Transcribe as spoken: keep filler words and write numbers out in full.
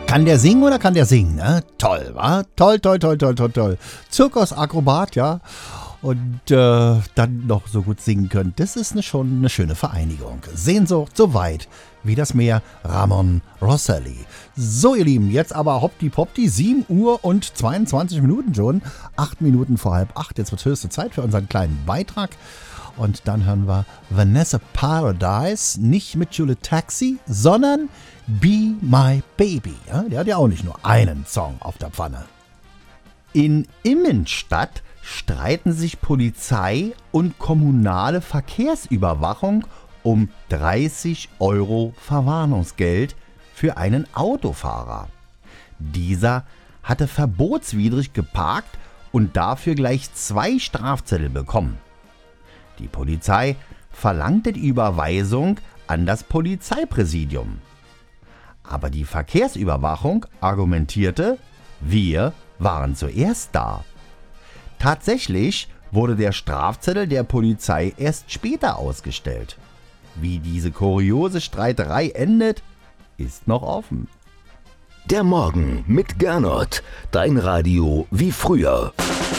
Kann der singen oder kann der singen? Ne? Toll, wa? Toll, toll, toll, toll, toll, toll. Zirkusakrobat, ja. Und äh, dann noch so gut singen können. Das ist eine, schon eine schöne Vereinigung. Sehnsucht so weit wie das Meer, Ramon Rosselli. So, ihr Lieben, jetzt aber hoppdi-poppdi, sieben Uhr und zweiundzwanzig Minuten schon. acht Minuten vor halb acht. Jetzt wird höchste Zeit für unseren kleinen Beitrag. Und dann hören wir Vanessa Paradise, nicht mit Juliet Taxi, sondern Be My Baby. Ja, der hat ja auch nicht nur einen Song auf der Pfanne. In Immenstadt streiten sich Polizei und kommunale Verkehrsüberwachung um dreißig Euro Verwarnungsgeld für einen Autofahrer. Dieser hatte verbotswidrig geparkt und dafür gleich zwei Strafzettel bekommen. Die Polizei verlangte die Überweisung an das Polizeipräsidium. Aber die Verkehrsüberwachung argumentierte, wir waren zuerst da. Tatsächlich wurde der Strafzettel der Polizei erst später ausgestellt. Wie diese kuriose Streiterei endet, ist noch offen. Der Morgen mit Gernot, dein Radio wie früher.